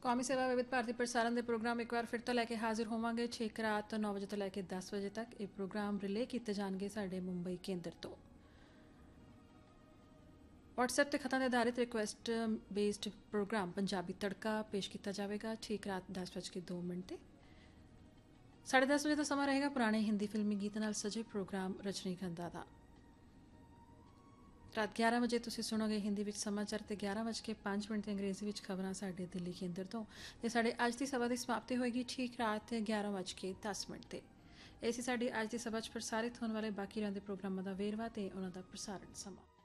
कौमी सेवा विविध भारती प्रसारण के प्रोग्राम एक बार फिर तो लैके हाजिर होवांगे 6 रात 9 बजे तो लैके 10 बजे तक ये प्रोग्राम रिले किए जाएंगे साढ़े मुंबई केंद्र तो। व्हाट्सएप ते खतां दे आधारित रिक्वेस्ट बेस्ड प्रोग्राम पंजाबी तड़का पेश किया जाएगा ठीक रात 10:02 ते 10:30 बजे का समा रहेगा पुराने हिंदी फिल्मी गीत नाल सजे प्रोग्राम रजनीगंधा का। रात 11 बजे तुसीं सुनोगे हिंदी में समाचार ते 11:05 ते अंग्रेजी में खबरां साडे दिल्ली केंद्र तो ते साडे अज दी सभा की समाप्ति होएगी ठीक रात 11:10 ते। इसी साडी अज दी सभा च प्रसारित होने वाले बाकी रहंदे प्रोग्रामां दा वेरवा ते उन्हां दा प्रसारण समा।